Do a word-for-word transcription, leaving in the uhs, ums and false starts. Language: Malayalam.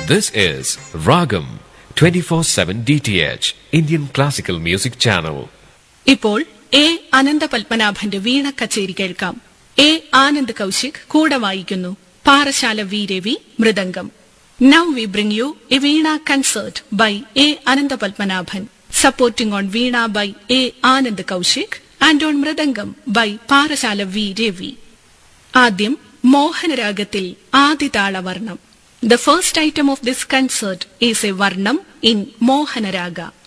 This is Ragam twenty-four seven D T H Indian Classical Music Channel. ഇപ്പോൾ എ അനന്ത പത്മനാഭന്റെ വീണ കച്ചേരി കേൾക്കാം. എ ആനന്ദ് കൗശിക് കൂടെ വായിക്കുന്നു. Parassala V Ravi mridangam. Now we bring you a Veena concert by A. Ananda Padmanabhan, supporting on Veena by A. Anand Kaushik and on Mridangam by Parashala V. Ravi. ആദ്യം മോഹനരാഗത്തിൽ ആദിതാള വർണം. The first item of this concert is a varnam in Mohanaraga.